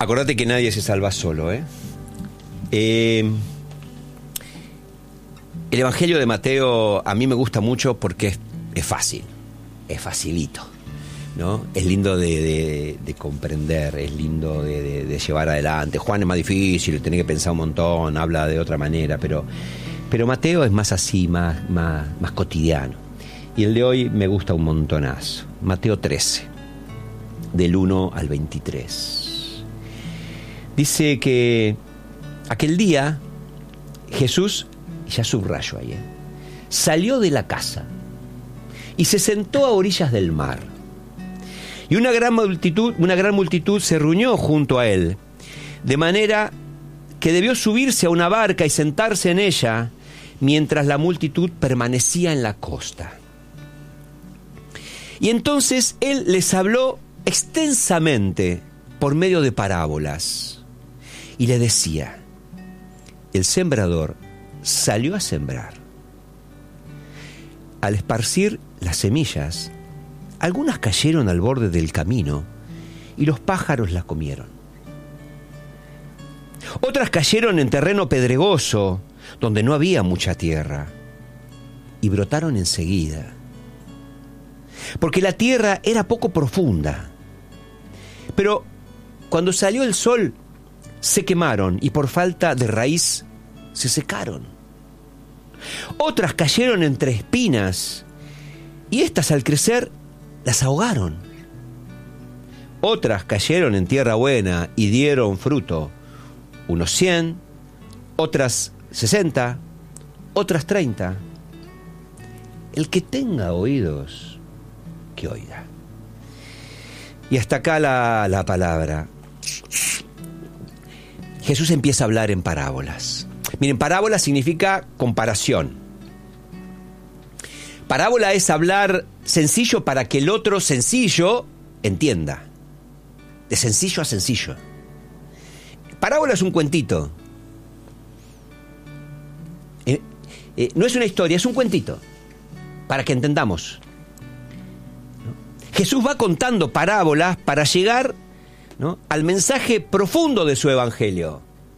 Acordate que nadie se salva solo, ¿eh? El Evangelio de Mateo a mí me gusta mucho porque es fácil, es facilito, ¿no? Es lindo de comprender, es lindo de llevar adelante. Juan es más difícil, tenés que pensar un montón, habla de otra manera, pero Mateo es más así, más cotidiano. Y el de hoy me gusta un montonazo. Mateo 13, del 1 al 23. Dice que aquel día Jesús, ya subrayo ahí, salió de la casa y se sentó a orillas del mar. Y una gran multitud se reunió junto a él, de manera que debió subirse a una barca y sentarse en ella, mientras la multitud permanecía en la costa. Y entonces él les habló extensamente por medio de parábolas. Y le decía: el sembrador salió a sembrar. Al esparcir las semillas, algunas cayeron al borde del camino y los pájaros las comieron. Otras cayeron en terreno pedregoso, donde no había mucha tierra, y brotaron enseguida, porque la tierra era poco profunda. Pero cuando salió el sol, se quemaron y por falta de raíz se secaron. Otras cayeron entre espinas y éstas al crecer las ahogaron. Otras cayeron en tierra buena y dieron fruto, unos 100, otras 60, otras 30. El que tenga oídos, que oiga. Y hasta acá la palabra. Jesús empieza a hablar en parábolas. Miren, parábola significa comparación. Parábola es hablar sencillo para que el otro sencillo entienda. De sencillo a sencillo. Parábola es un cuentito. No es una historia, es un cuentito. Para que entendamos. Jesús va contando parábolas para llegar, ¿no?, al mensaje profundo de su evangelio.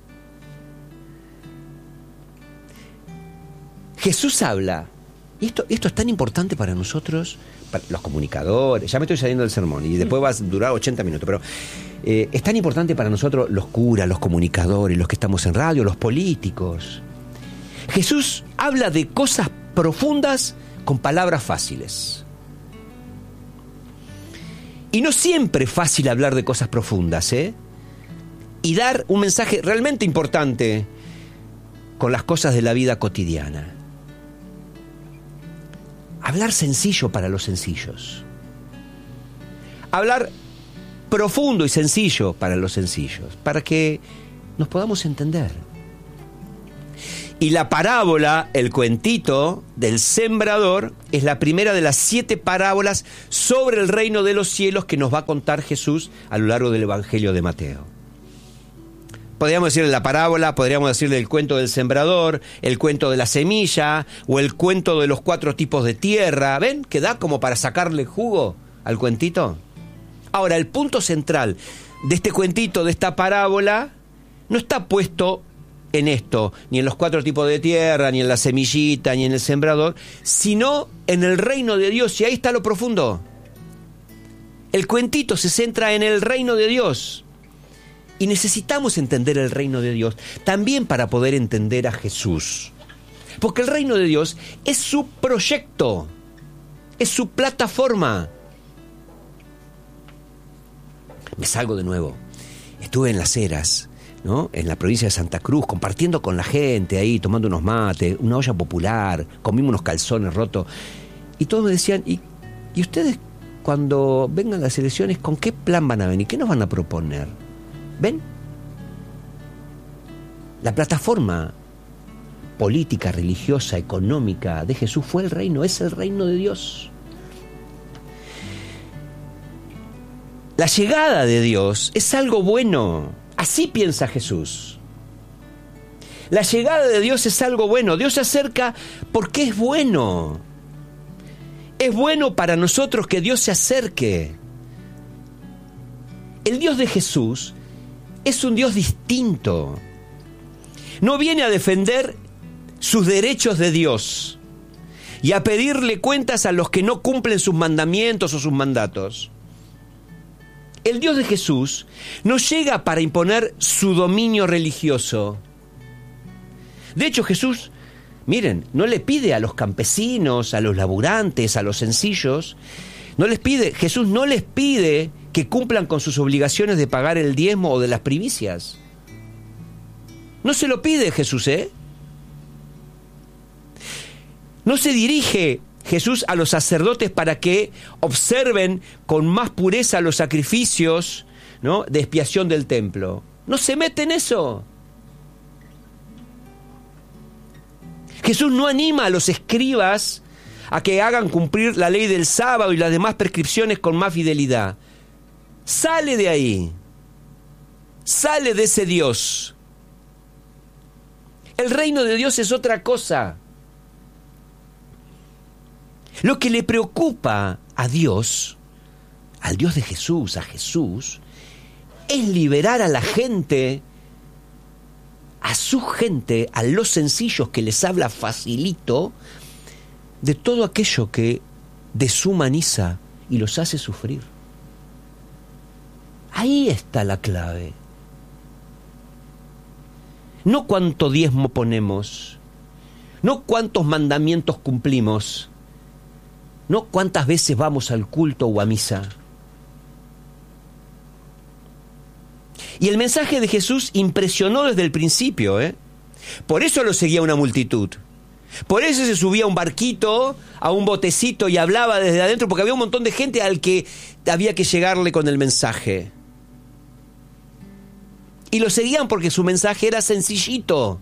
Jesús habla, y esto es tan importante para nosotros, para los comunicadores. Ya me estoy saliendo del sermón y después va a durar 80 minutos, pero es tan importante para nosotros, los curas, los comunicadores, los que estamos en radio, los políticos. Jesús habla de cosas profundas con palabras fáciles. Y no siempre es fácil hablar de cosas profundas, y dar un mensaje realmente importante con las cosas de la vida cotidiana. Hablar sencillo para los sencillos. Hablar profundo y sencillo para los sencillos, para que nos podamos entender. Y la parábola, el cuentito del sembrador, es la primera de las 7 parábolas sobre el reino de los cielos que nos va a contar Jesús a lo largo del Evangelio de Mateo. Podríamos decirle la parábola, podríamos decirle el cuento del sembrador, el cuento de la semilla o el cuento de los 4 tipos de tierra. ¿Ven? Que da como para sacarle jugo al cuentito. Ahora, el punto central de este cuentito, de esta parábola, no está puesto en esto, ni en los 4 tipos de tierra, ni en la semillita, ni en el sembrador, sino en el reino de Dios. Y ahí está lo profundo. El cuentito se centra en el reino de Dios. Y necesitamos entender el reino de Dios también para poder entender a Jesús. Porque el reino de Dios es su proyecto, es su plataforma. Me salgo de nuevo. Estuve en Las Heras, ¿no?, en la provincia de Santa Cruz, compartiendo con la gente ahí, tomando unos mates, una olla popular, comimos unos calzones rotos. Y todos me decían, ¿y ustedes cuando vengan las elecciones, con qué plan van a venir? ¿Qué nos van a proponer? ¿Ven? La plataforma política, religiosa, económica de Jesús fue el reino, es el reino de Dios. La llegada de Dios es algo bueno. Así piensa Jesús. La llegada de Dios es algo bueno. Dios se acerca porque es bueno. Es bueno para nosotros que Dios se acerque. El Dios de Jesús es un Dios distinto. No viene a defender sus derechos de Dios y a pedirle cuentas a los que no cumplen sus mandamientos o sus mandatos. El Dios de Jesús no llega para imponer su dominio religioso. De hecho, Jesús, miren, no le pide a los campesinos, a los laburantes, a los sencillos, Jesús no les pide que cumplan con sus obligaciones de pagar el diezmo o de las primicias. No se lo pide Jesús, ¿eh? No se dirige Jesús a los sacerdotes para que observen con más pureza los sacrificios, ¿no?, de expiación del templo. No se mete en eso. Jesús no anima a los escribas a que hagan cumplir la ley del sábado y las demás prescripciones con más fidelidad. Sale de ahí. Sale de ese Dios. El reino de Dios es otra cosa. Lo que le preocupa a Dios, al Dios de Jesús, a Jesús, es liberar a la gente, a su gente, a los sencillos que les habla facilito, de todo aquello que deshumaniza y los hace sufrir. Ahí está la clave. No cuánto diezmo ponemos, no cuántos mandamientos cumplimos, no cuántas veces vamos al culto o a misa. Y el mensaje de Jesús impresionó desde el principio, ¿eh? Por eso lo seguía una multitud. Por eso se subía a un barquito, a un botecito y hablaba desde adentro, porque había un montón de gente al que había que llegarle con el mensaje. Y lo seguían porque su mensaje era sencillito.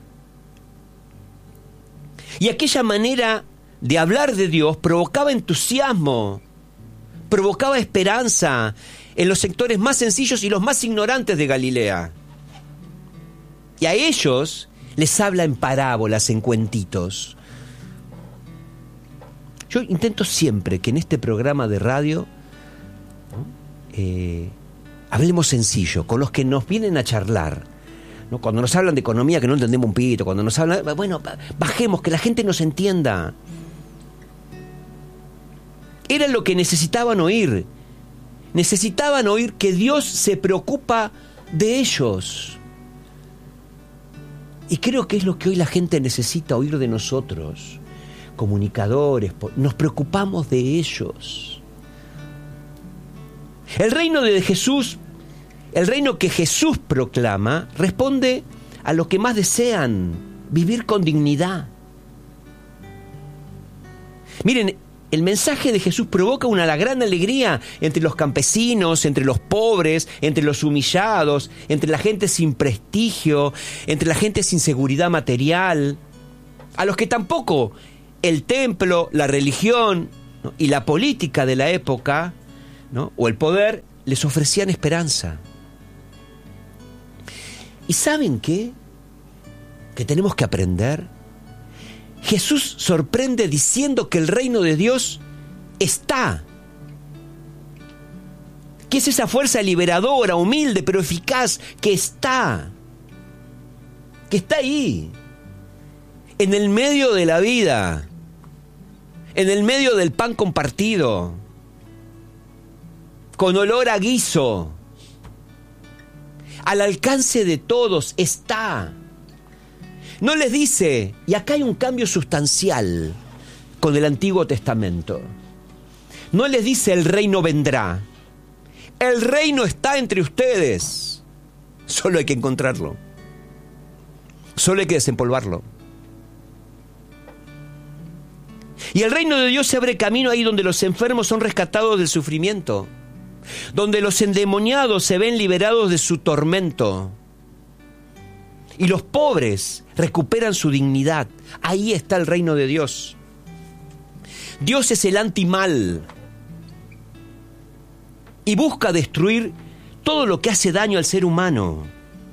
Y aquella manera de hablar de Dios provocaba entusiasmo, provocaba esperanza en los sectores más sencillos y los más ignorantes de Galilea. Y a ellos les habla en parábolas, en cuentitos. Yo intento siempre que en este programa de radio hablemos sencillo, con los que nos vienen a charlar, ¿no? Cuando nos hablan de economía que no entendemos un pito, cuando nos hablan, bueno, bajemos, que la gente nos entienda. Era lo que necesitaban oír. Necesitaban oír que Dios se preocupa de ellos. Y creo que es lo que hoy la gente necesita oír de nosotros, comunicadores. Nos preocupamos de ellos. El reino de Jesús, el reino que Jesús proclama, responde a lo que más desean: vivir con dignidad. Miren, el mensaje de Jesús provoca una gran alegría entre los campesinos, entre los pobres, entre los humillados, entre la gente sin prestigio, entre la gente sin seguridad material, a los que tampoco el templo, la religión, ¿no?, y la política de la época, ¿no?, o el poder les ofrecían esperanza. ¿Y saben qué? Que tenemos que aprender. Jesús sorprende diciendo que el reino de Dios está. Que es esa fuerza liberadora, humilde, pero eficaz, que está. Que está ahí. En el medio de la vida. En el medio del pan compartido. Con olor a guiso. Al alcance de todos está. No les dice, y acá hay un cambio sustancial con el Antiguo Testamento. No les dice el reino vendrá. El reino está entre ustedes. Solo hay que encontrarlo. Solo hay que desempolvarlo. Y el reino de Dios se abre camino ahí donde los enfermos son rescatados del sufrimiento, donde los endemoniados se ven liberados de su tormento y los pobres recuperan su dignidad. Ahí está el reino de Dios. Dios es el antimal y busca destruir todo lo que hace daño al ser humano.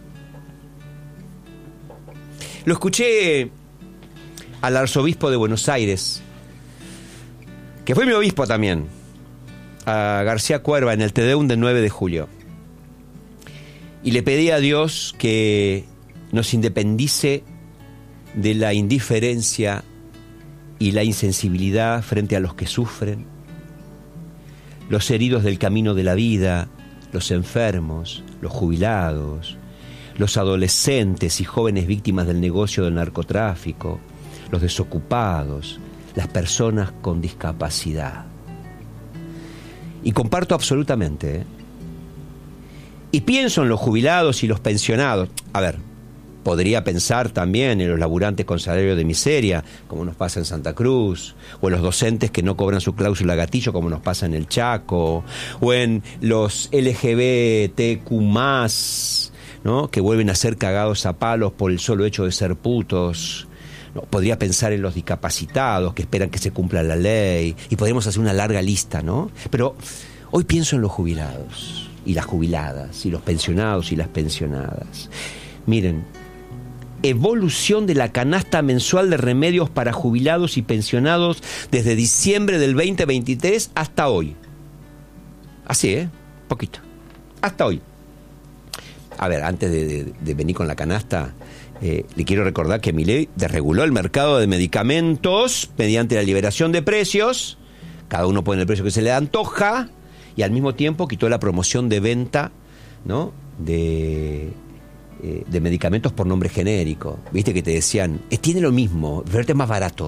Lo escuché al arzobispo de Buenos Aires, que fue mi obispo también, a García Cuerva, en el Te Deum del 9 de julio. y le pedí a Dios que nos independice de la indiferencia y la insensibilidad frente a los que sufren, los heridos del camino de la vida, los enfermos, los jubilados, los adolescentes y jóvenes víctimas del negocio del narcotráfico, los desocupados, las personas con discapacidad. Y comparto absolutamente, ¿eh? Y pienso en los jubilados y los pensionados. A ver, podría pensar también en los laburantes con salario de miseria, como nos pasa en Santa Cruz, o en los docentes que no cobran su cláusula gatillo, como nos pasa en el Chaco, o en los LGBTQ+, ¿no?, que vuelven a ser cagados a palos por el solo hecho de ser putos. No, podría pensar en los discapacitados que esperan que se cumpla la ley, y podríamos hacer una larga lista, ¿no? Pero hoy pienso en los jubilados y las jubiladas, y los pensionados y las pensionadas. Miren, evolución de la canasta mensual de remedios para jubilados y pensionados desde diciembre del 2023 hasta hoy. Así, poquito. Hasta hoy. A ver, antes de venir con la canasta, le quiero recordar que Milei desreguló el mercado de medicamentos mediante la liberación de precios. Cada uno pone el precio que se le antoja, y al mismo tiempo quitó la promoción de venta, ¿no?, de medicamentos por nombre genérico. Viste que te decían, tiene lo mismo, pero este es más barato,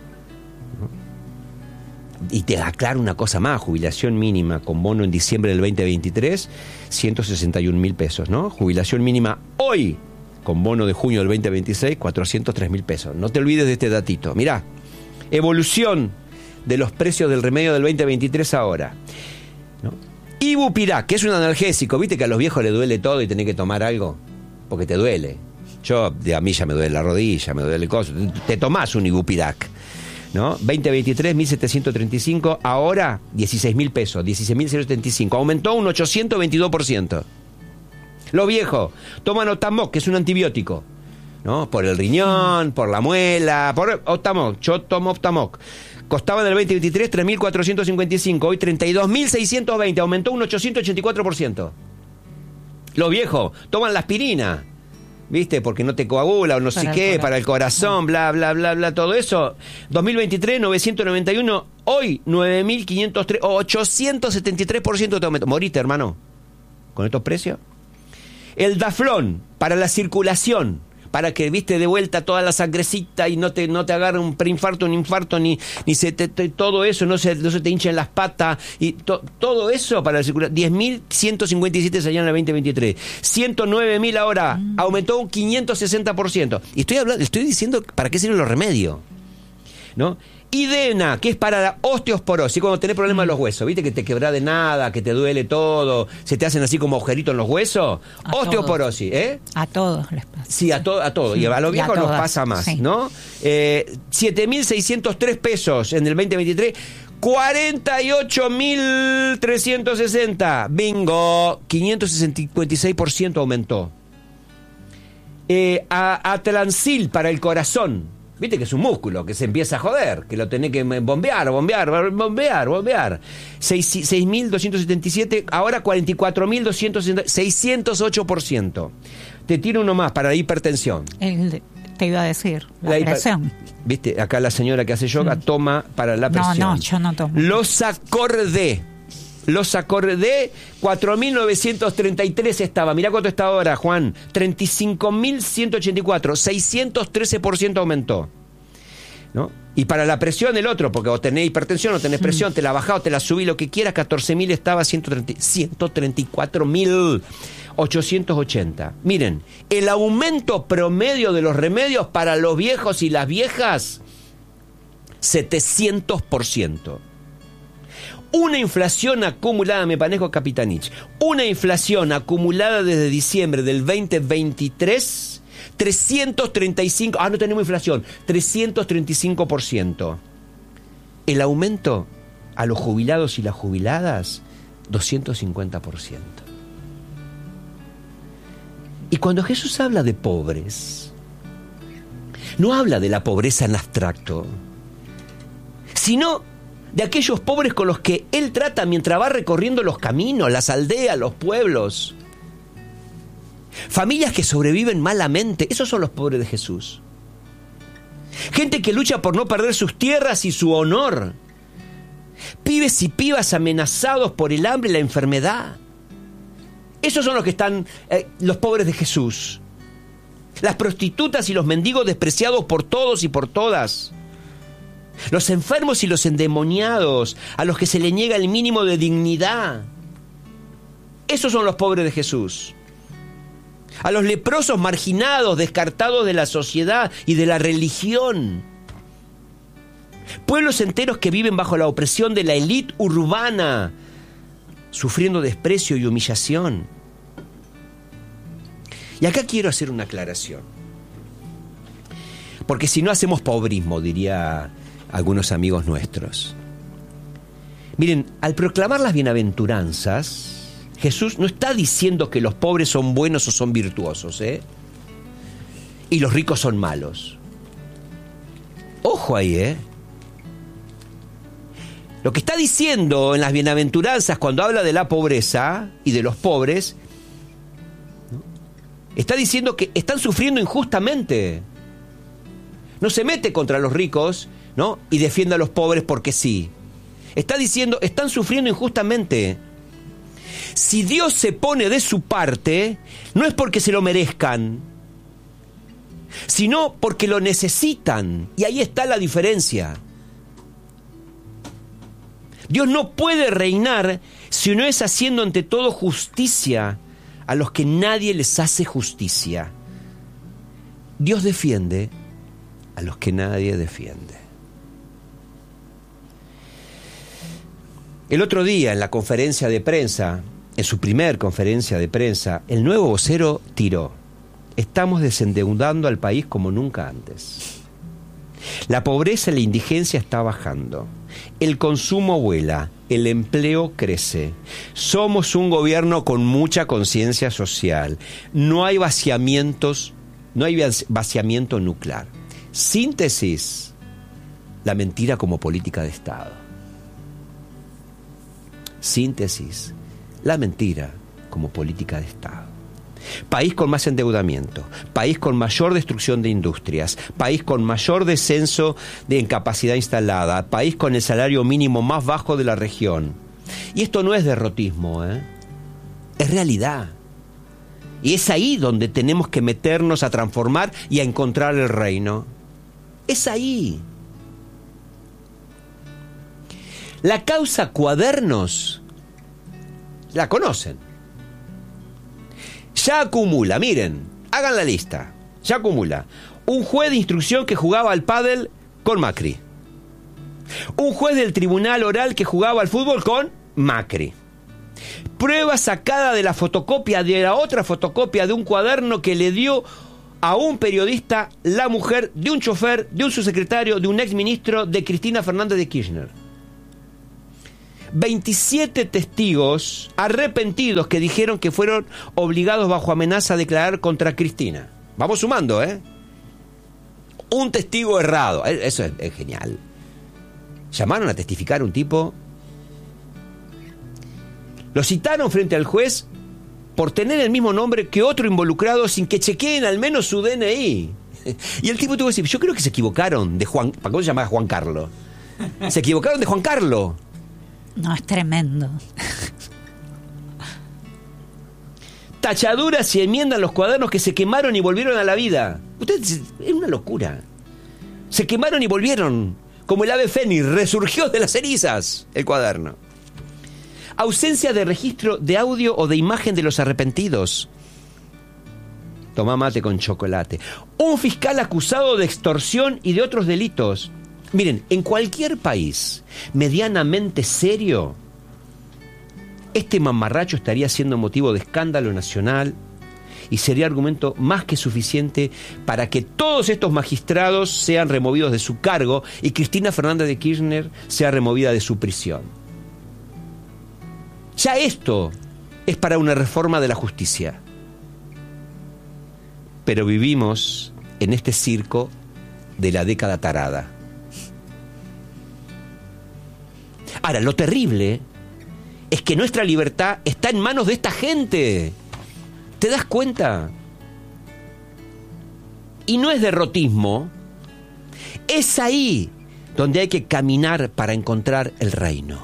¿no? Y te aclaro una cosa más: jubilación mínima con bono en diciembre del 2023, 161.000 pesos, ¿no? Jubilación mínima hoy, con bono de junio del 2026, 403.000 pesos. No te olvides de este datito. Mirá, evolución de los precios del remedio del 2023 ahora, ¿no? Ibupirac, que es un analgésico. Viste que a los viejos les duele todo y tenés que tomar algo porque te duele. A mí ya me duele la rodilla, me duele el coso. Te tomás un Ibupirac, ¿no? 2023, 1.735, ahora 16.000 pesos, 16.075. Aumentó un 822%. Los viejos toman Otamoc, que es un antibiótico, ¿no? Por el riñón, por la muela, por Otamoc. Yo tomo Otamoc. Costaba en el 2023 3.455, hoy 32.620, aumentó un 884%. Los viejos toman la aspirina, ¿viste? Porque no te coagula o no sé qué, para el corazón, bla, bla, bla, bla, todo eso. 2023, 991, hoy 9.503, 873% de aumento. Moriste, hermano, con estos precios. El Daflón, para la circulación, para que, viste, de vuelta toda la sangrecita y no te agarre un preinfarto, un infarto, ni se todo eso, no se te hinchen las patas, y todo eso para la circulación. 10.157 salían en el 2023, 109.000 ahora, aumentó un 560%. Y estoy diciendo para qué sirven los remedios, ¿no? Idena, que es para la osteosporosis, cuando tenés problemas de los huesos, ¿viste? Que te quebrás de nada, que te duele todo, se te hacen así como agujeritos en los huesos. Osteoporosis, A todos les pasa. Sí, a todo. Y a los viejos nos pasa más, sí, ¿no? 7.603 pesos en el 2023, 48.360. Bingo, 556% aumentó. Atlansil para el corazón. Viste que es un músculo que se empieza a joder, que lo tenés que bombear. 6.277, ahora 44.260, 608%. Te tiro uno más para la hipertensión. Te iba a decir, la presión. Viste, acá la señora que hace yoga toma para la presión. No, yo no tomo. Los acordé, 4.933 estaba. Mirá cuánto está ahora, Juan. 35.184, 613% aumentó, ¿no? Y para la presión el otro, porque vos tenés hipertensión, o tenés presión, te la bajás o te la subís, lo que quieras, 14.000 estaba, 134.880. Miren, el aumento promedio de los remedios para los viejos y las viejas, 700%. Una inflación acumulada, me manejo Capitanich, una inflación acumulada desde diciembre del 2023, 335, no tenemos inflación, 335%. El aumento a los jubilados y las jubiladas, 250%. Y cuando Jesús habla de pobres, no habla de la pobreza en abstracto, sino de aquellos pobres con los que Él trata mientras va recorriendo los caminos, las aldeas, los pueblos. Familias que sobreviven malamente, esos son los pobres de Jesús. Gente que lucha por no perder sus tierras y su honor. Pibes y pibas amenazados por el hambre y la enfermedad. Esos son los que están, los pobres de Jesús. Las prostitutas y los mendigos despreciados por todos y por todas. Los enfermos y los endemoniados, a los que se le niega el mínimo de dignidad. Esos son los pobres de Jesús. A los leprosos marginados, descartados de la sociedad y de la religión. Pueblos enteros que viven bajo la opresión de la élite urbana, sufriendo desprecio y humillación. Y acá quiero hacer una aclaración. Porque si no hacemos pobrismo, diría algunos amigos nuestros. Miren, al proclamar las bienaventuranzas, Jesús no está diciendo que los pobres son buenos o son virtuosos, y los ricos son malos. Ojo ahí, Lo que está diciendo en las bienaventuranzas cuando habla de la pobreza y de los pobres, ¿no? Está diciendo que están sufriendo injustamente. No se mete contra los ricos, ¿no? Y defiende a los pobres porque sí. Está diciendo, están sufriendo injustamente. Si Dios se pone de su parte, no es porque se lo merezcan, sino porque lo necesitan. Y ahí está la diferencia. Dios no puede reinar si no es haciendo ante todo justicia a los que nadie les hace justicia. Dios defiende a los que nadie defiende. El otro día en la conferencia de prensa, en su primer conferencia de prensa, el nuevo vocero tiró: estamos desendeudando al país como nunca antes. La pobreza y la indigencia está bajando. El consumo vuela, el empleo crece. Somos un gobierno con mucha conciencia social. No hay vaciamiento nuclear. Síntesis: la mentira como política de Estado. Síntesis: la mentira como política de Estado. País con más endeudamiento, país con mayor destrucción de industrias, país con mayor descenso de incapacidad instalada, país con el salario mínimo más bajo de la región. Y esto no es derrotismo, es realidad. Y es ahí donde tenemos que meternos a transformar y a encontrar el reino. Es ahí. La causa Cuadernos la conocen. Ya acumula, miren, hagan la lista. Ya acumula un juez de instrucción que jugaba al pádel con Macri, un juez del tribunal oral que jugaba al fútbol con Macri, prueba sacada de la fotocopia de la otra fotocopia de un cuaderno que le dio a un periodista la mujer de un chofer, de un subsecretario, de un exministro de Cristina Fernández de Kirchner. 27 testigos arrepentidos que dijeron que fueron obligados bajo amenaza a declarar contra Cristina. Vamos sumando, Un testigo errado. Eso es genial. Llamaron a testificar a un tipo. Lo citaron frente al juez por tener el mismo nombre que otro involucrado sin que chequeen al menos su DNI. Y el tipo tuvo que decir: yo creo que se equivocaron de Juan. ¿Para cómo se llamaba Juan Carlos? Se equivocaron de Juan Carlos. No, es tremendo. Tachaduras y enmiendan los cuadernos que se quemaron y volvieron a la vida. Ustedes, es una locura. Se quemaron y volvieron. Como el ave fénix, resurgió de las cenizas el cuaderno. Ausencia de registro de audio o de imagen de los arrepentidos. Tomá mate con chocolate. Un fiscal acusado de extorsión y de otros delitos. Miren, en cualquier país medianamente serio, este mamarracho estaría siendo motivo de escándalo nacional y sería argumento más que suficiente para que todos estos magistrados sean removidos de su cargo y Cristina Fernández de Kirchner sea removida de su prisión. Ya esto es para una reforma de la justicia. Pero vivimos en este circo de la década tarada. Ahora, lo terrible es que nuestra libertad está en manos de esta gente. ¿Te das cuenta? Y no es derrotismo. Es ahí donde hay que caminar para encontrar el reino.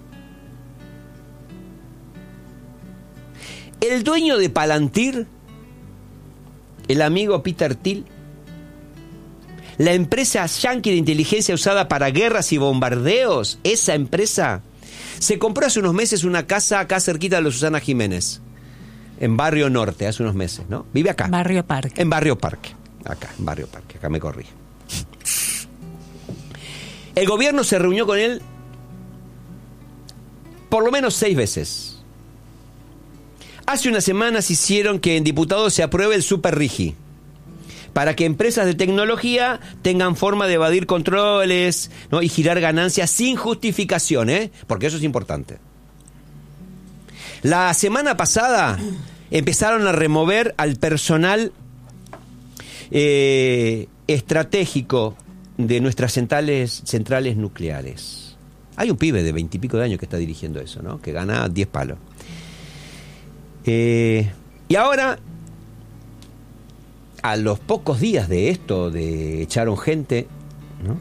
El dueño de Palantir, el amigo Peter Thiel, la empresa yankee de inteligencia usada para guerras y bombardeos, esa empresa se compró hace unos meses una casa acá cerquita de los Susana Jiménez, en Barrio Norte, hace unos meses, ¿no? Vive acá. Barrio Parque. En Barrio Parque. Acá, en Barrio Parque. Acá me corrí. El gobierno se reunió con él por lo menos 6 veces. Hace unas semanas hicieron que en diputados se apruebe el Super Rigi, para que empresas de tecnología tengan forma de evadir controles, ¿no? Y girar ganancias sin justificación, porque eso es importante. La semana pasada empezaron a remover al personal estratégico de nuestras centrales nucleares. Hay un pibe de 20 y pico de años que está dirigiendo eso, ¿no? Que gana 10 palos. Y ahora, a los pocos días de esto, de echaron gente, ¿no?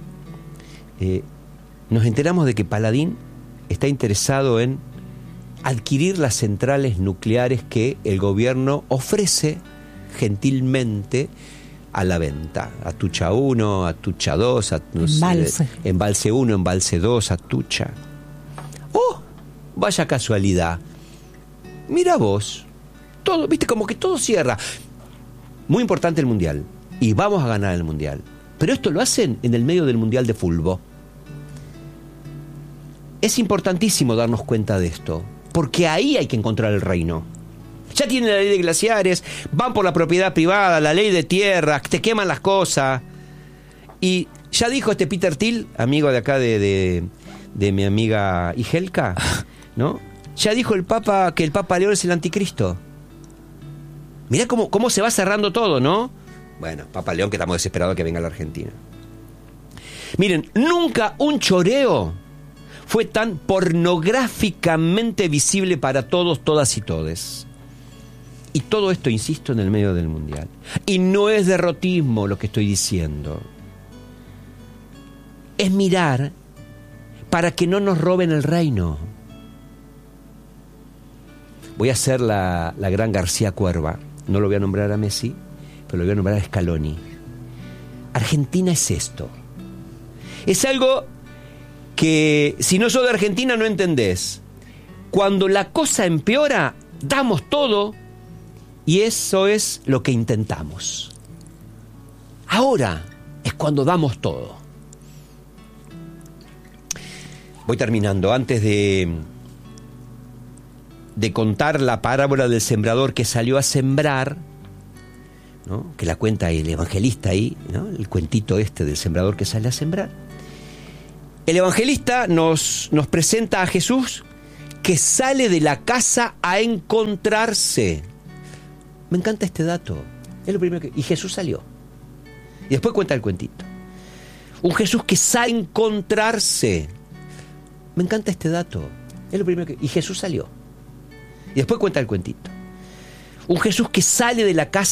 Nos enteramos de que Paladín está interesado en adquirir las centrales nucleares que el gobierno ofrece gentilmente a la venta. Atucha 1, Atucha 2, Embalse 1, Embalse 2, Atucha. ¡Oh! Vaya casualidad. Mira vos, todo, viste, como que todo cierra. Muy importante el Mundial, y vamos a ganar el Mundial. Pero esto lo hacen en el medio del Mundial de Fútbol. Es importantísimo darnos cuenta de esto, porque ahí hay que encontrar el reino. Ya tienen la ley de glaciares, van por la propiedad privada, la ley de tierras, te queman las cosas. Y ya dijo este Peter Thiel, amigo de acá de mi amiga Igelka, ¿no? Ya dijo el Papa que el Papa León es el anticristo. Mirá cómo se va cerrando todo, ¿no? Bueno, Papa León, que estamos desesperados que venga a la Argentina. Miren, nunca un choreo fue tan pornográficamente visible para todos, todas y todes. Y todo esto, insisto, en el medio del Mundial. Y no es derrotismo lo que estoy diciendo. Es mirar para que no nos roben el reino. Voy a hacer la gran García Cuerva. No lo voy a nombrar a Messi, pero lo voy a nombrar a Scaloni. Argentina es esto. Es algo que si no sos de Argentina no entendés. Cuando la cosa empeora, damos todo, y eso es lo que intentamos. Ahora es cuando damos todo. Voy terminando. Antes de contar la parábola del sembrador que salió a sembrar, ¿no? Que la cuenta el evangelista ahí, ¿no? El cuentito este del sembrador que sale a sembrar. El evangelista nos presenta a Jesús que sale de la casa a encontrarse. Me encanta este dato. Es lo primero y Jesús salió. Y después cuenta el cuentito. Un Jesús que sale a encontrarse. Me encanta este dato. Es lo primero y Jesús salió. Y después cuenta el cuentito. Un Jesús que sale de la casa